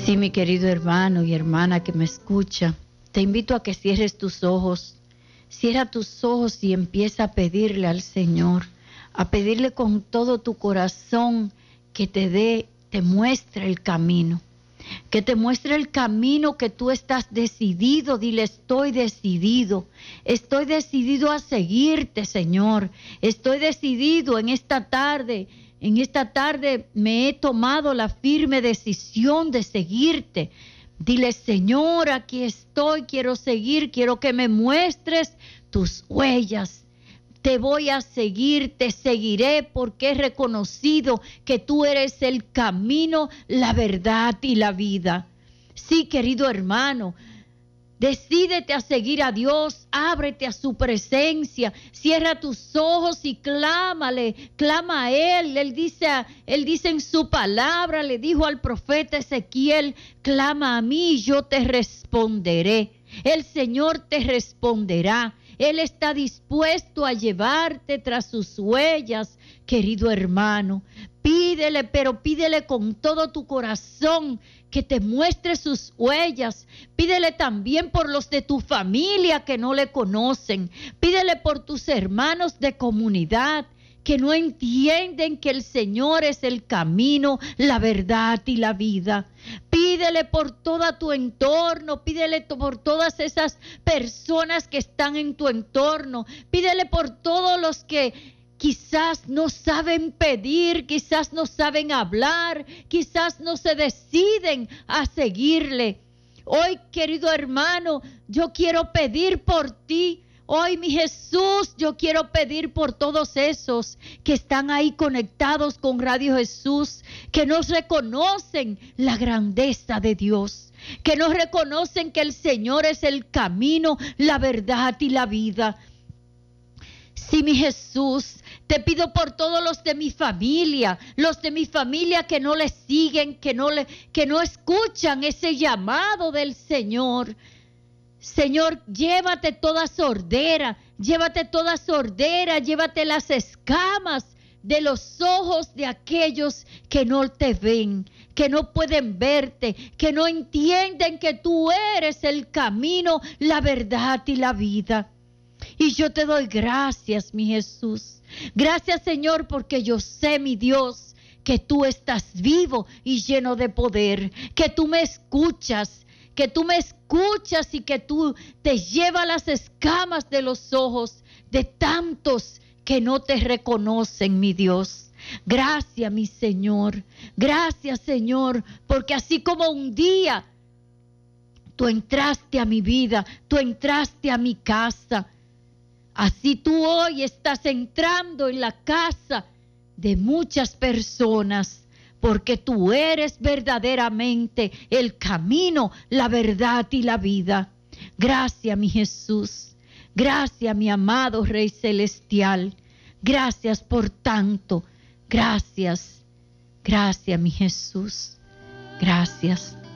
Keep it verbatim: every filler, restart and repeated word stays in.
Sí, mi querido hermano y hermana que me escucha, te invito a que cierres tus ojos, cierra tus ojos y empieza a pedirle al Señor, a pedirle con todo tu corazón que te dé, te muestre el camino, que te muestre el camino que tú estás decidido. Dile: estoy decidido, estoy decidido a seguirte, Señor, estoy decidido en esta tarde. En esta tarde me he tomado la firme decisión de seguirte. Dile: Señor, aquí estoy, quiero seguir, quiero que me muestres tus huellas. Te voy a seguir, te seguiré porque he reconocido que tú eres el camino, la verdad y la vida. Sí, querido hermano, decídete a seguir a Dios, ábrete a su presencia, cierra tus ojos y clámale, clama a Él. Él dice, Él dice en su palabra, le dijo al profeta Ezequiel: clama a mí y yo te responderé. El Señor te responderá. Él está dispuesto a llevarte tras sus huellas, querido hermano. Pídele, pero pídele con todo tu corazón que te muestre sus huellas. Pídele también por los de tu familia que no le conocen. Pídele por tus hermanos de comunidad que no entienden que el Señor es el camino, la verdad y la vida. Pídele por todo tu entorno, pídele por todas esas personas que están en tu entorno. Pídele por todos los que quizás no saben pedir, quizás no saben hablar, quizás no se deciden a seguirle. Hoy, querido hermano, yo quiero pedir por ti. Hoy, mi Jesús, yo quiero pedir por todos esos que están ahí conectados con Radio Jesús, que no reconocen la grandeza de Dios, que no reconocen que el Señor es el camino, la verdad y la vida. Sí, mi Jesús, te pido por todos los de mi familia, los de mi familia que no le siguen, que no le, que no escuchan ese llamado del Señor. Señor, llévate toda sordera, llévate toda sordera, llévate las escamas de los ojos de aquellos que no te ven, que no pueden verte, que no entienden que tú eres el camino, la verdad y la vida. Y yo te doy gracias, mi Jesús. Gracias, Señor, porque yo sé, mi Dios, que tú estás vivo y lleno de poder, que tú me escuchas, que tú me escuchas y que tú te llevas las escamas de los ojos de tantos que no te reconocen, mi Dios. Gracias, mi Señor. Gracias, Señor, porque así como un día tú entraste a mi vida, tú entraste a mi casa, así tú hoy estás entrando en la casa de muchas personas, porque tú eres verdaderamente el camino, la verdad y la vida. Gracias, mi Jesús. Gracias, mi amado Rey Celestial. Gracias por tanto. Gracias. Gracias, mi Jesús. Gracias.